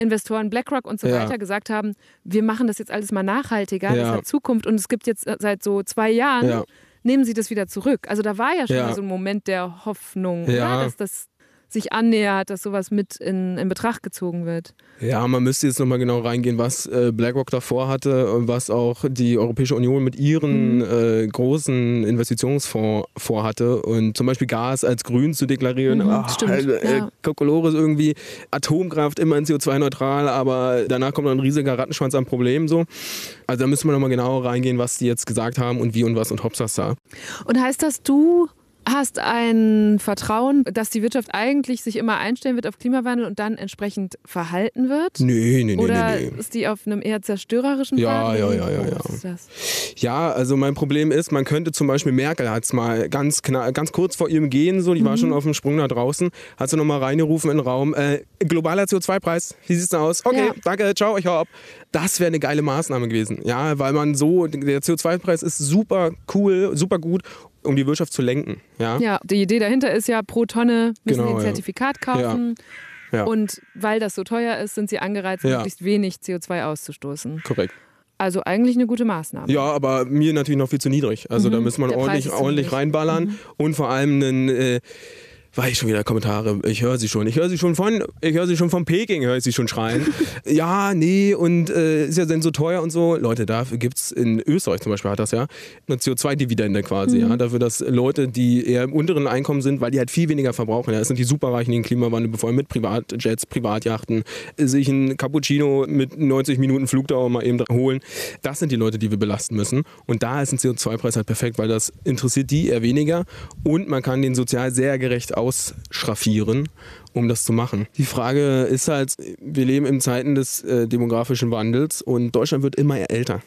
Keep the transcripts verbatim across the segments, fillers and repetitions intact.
Investoren, BlackRock und so Ja. weiter gesagt haben, wir machen das jetzt alles mal nachhaltiger, das Ja. hat Zukunft und es gibt jetzt seit so zwei Jahren, Ja. nehmen sie das wieder zurück. Also da war ja schon Ja. mal so ein Moment der Hoffnung, Ja. oder? Dass das sich annähert, dass sowas mit in, in Betracht gezogen wird. Ja, man müsste jetzt nochmal genau reingehen, was äh, BlackRock davor hatte und was auch die Europäische Union mit ihren Mhm. äh, großen Investitionsfonds vorhatte. Und zum Beispiel Gas als grün zu deklarieren. Mhm, Ah, stimmt, äh, ja. Kokolores irgendwie, Atomkraft immerhin C O zwei neutral, aber danach kommt noch ein riesiger Rattenschwanz an Problemen. So. Also da müssen wir nochmal genauer reingehen, was die jetzt gesagt haben und wie und was und Hopsasa. Und heißt das, du hast ein Vertrauen, dass die Wirtschaft eigentlich sich immer einstellen wird auf Klimawandel und dann entsprechend verhalten wird? Nee, nee, nee, Oder nee, nee. ist die auf einem eher zerstörerischen Ja, Pfad? ja, ja, ja, ja. Was ist das? Ja, also mein Problem ist, man könnte zum Beispiel, Merkel hat es mal ganz, kna- ganz kurz vor ihrem Gehen, so, die war schon auf dem Sprung da draußen, hat sie nochmal reingerufen in den Raum, äh, globaler C O zwei Preis, wie sieht's denn aus? Okay, Ja. danke, ciao, ich hau ab. Das wäre eine geile Maßnahme gewesen, ja, weil man so, der C O zwei Preis ist super cool, super gut, um die Wirtschaft zu lenken, ja. Ja, die Idee dahinter ist ja, pro Tonne müssen Genau, sie ein ja. Zertifikat kaufen. Ja. Und weil das so teuer ist, sind sie angereizt, Ja. möglichst wenig C O zwei auszustoßen. Korrekt. Also eigentlich eine gute Maßnahme. Ja, aber mir natürlich noch viel zu niedrig. Also Mhm. da muss man Der Preis ordentlich, ist zu ordentlich niedrig. reinballern Mhm. und vor allem einen, äh, war ich schon wieder Kommentare, ich höre sie schon, ich höre sie schon von, ich höre sie schon von Peking, höre ich sie schon schreien. Ja, nee, und äh, ist ja denn so teuer und so. Leute, dafür gibt es in Österreich zum Beispiel, hat das ja eine C O zwei Dividende quasi, Mhm. ja, dafür, dass Leute, die eher im unteren Einkommen sind, weil die halt viel weniger verbrauchen, ja, das sind die Superreichen, die den Klimawandel befeuern mit Privatjets, Privatjachten, sich ein Cappuccino mit neunzig Minuten Flugdauer mal eben holen. Das sind die Leute, die wir belasten müssen. Und da ist ein C O zwei Preis halt perfekt, weil das interessiert die eher weniger und man kann den sozial sehr gerecht ausschraffieren, um das zu machen. Die Frage ist halt, wir leben in Zeiten des äh, demografischen Wandels und Deutschland wird immer älter.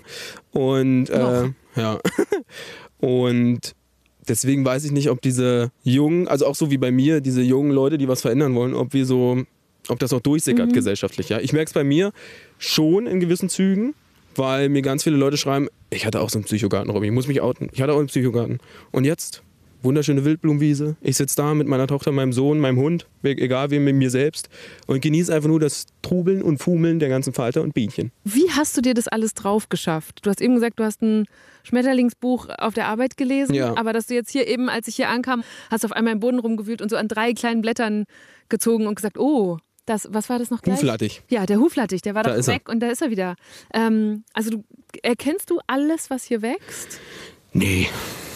Und äh, ja. Und deswegen weiß ich nicht, ob diese jungen, also auch so wie bei mir, diese jungen Leute, die was verändern wollen, ob wir so, ob das auch durchsickert Mhm. gesellschaftlich. Ja? Ich merke es bei mir schon in gewissen Zügen, weil mir ganz viele Leute schreiben, ich hatte auch so einen Psychogarten, Robby, ich muss mich outen, ich hatte auch einen Psychogarten. Und jetzt? Wunderschöne Wildblumenwiese. Ich sitze da mit meiner Tochter, meinem Sohn, meinem Hund, egal wem, mit mir selbst und genieße einfach nur das Trubeln und Fumeln der ganzen Falter und Bienchen. Wie hast du dir das alles drauf geschafft? Du hast eben gesagt, du hast ein Schmetterlingsbuch auf der Arbeit gelesen, Ja. aber dass du jetzt hier eben, als ich hier ankam, hast du auf einmal im Boden rumgewühlt und so an drei kleinen Blättern gezogen und gesagt, oh, das, was war das noch gleich? Huflattich. Ja, der Huflattich, der war Da doch ist er. weg und da ist er wieder. Ähm, also du, erkennst du alles, was hier wächst? Nee.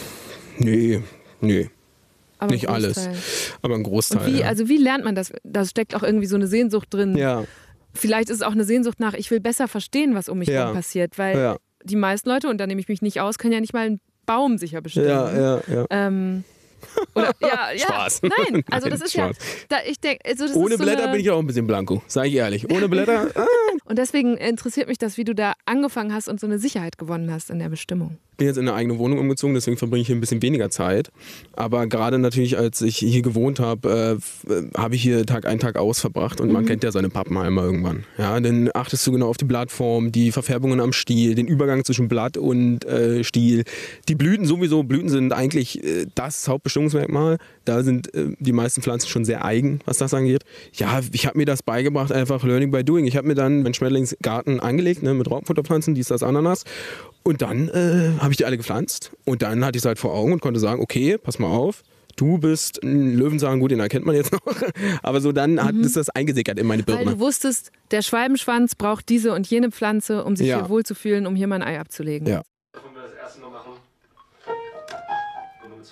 Nee. Nee. Aber Nicht ein alles. Großteil. Aber ein Großteil. Und wie, ja. also wie lernt man das? Da steckt auch irgendwie so eine Sehnsucht drin. ja. Vielleicht ist es auch eine Sehnsucht nach, ich will besser verstehen, was um mich Ja. herum passiert, weil Ja. die meisten Leute, und da nehme ich mich nicht aus, können ja nicht mal einen Baum sicher bestimmen. Ja, ja, ja. Ähm, oder, ja, ja. Spaß. Nein, also Nein, das ist Spaß. ja, da, ich denk, also das Ohne ist so Blätter eine, bin ich auch ein bisschen blanko, sage ich ehrlich. Ohne Blätter, ah. Und deswegen interessiert mich das, wie du da angefangen hast und so eine Sicherheit gewonnen hast in der Bestimmung. Ich bin jetzt in eine eigene Wohnung umgezogen, deswegen verbringe ich hier ein bisschen weniger Zeit. Aber gerade natürlich, als ich hier gewohnt habe, äh, habe ich hier Tag ein, Tag aus verbracht. Und man kennt ja seine Pappenheimer irgendwann. Ja, dann achtest du genau auf die Blattform, die Verfärbungen am Stiel, den Übergang zwischen Blatt und äh, Stiel. Die Blüten sowieso, Blüten sind eigentlich äh, das Hauptbestimmungsmerkmal. Da sind äh, die meisten Pflanzen schon sehr eigen, was das angeht. Ja, ich habe mir das beigebracht, einfach Learning by Doing. Ich habe mir dann meinen Schmetterlingsgarten angelegt, ne, mit Raupenfutterpflanzen, dies, das, Ananas. Und dann äh, habe ich die alle gepflanzt. Und dann hatte ich es halt vor Augen und konnte sagen, okay, pass mal auf, du bist ein Löwenzahn, gut, den erkennt man jetzt noch. Aber so dann hat es das eingesickert in meine Weil Birne. du wusstest, der Schwalbenschwanz braucht diese und jene Pflanze, um sich Ja. hier wohlzufühlen, um hier mal ein Ei abzulegen. Ja.